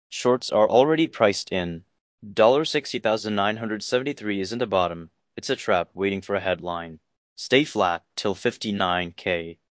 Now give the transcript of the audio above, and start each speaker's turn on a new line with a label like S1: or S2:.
S1: Shorts are already priced in. $60,973 is in the bottom. It's a trap waiting for a headline. Stay flat till 59K.